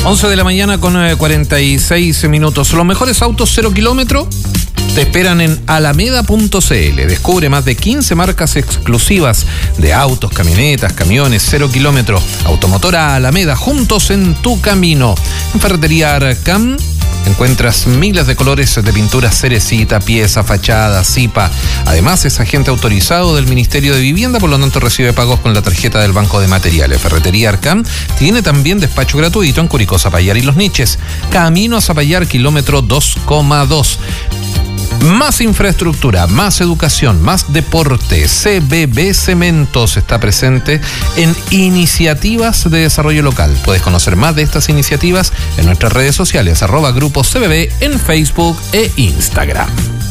11 de la mañana con 46 minutos. Los mejores autos 0 kilómetro te esperan en alameda.cl. Descubre más de 15 marcas exclusivas de autos, camionetas, camiones, 0 kilómetro. Automotora Alameda, juntos en tu camino. En Ferretería Arcam encuentras miles de colores de pinturas cerecita, pieza, fachada, zipa. Además, es agente autorizado del Ministerio de Vivienda, por lo tanto recibe pagos con la tarjeta del Banco de Materiales. Ferretería Arcam tiene también despacho gratuito en Curicó, Zapallar y Los Niches. Camino a Zapallar, kilómetro 2,2. Más infraestructura, más educación, más deporte. CBB Cementos está presente en iniciativas de desarrollo local. Puedes conocer más de estas iniciativas en nuestras redes sociales, @Grupo CBB en Facebook e Instagram.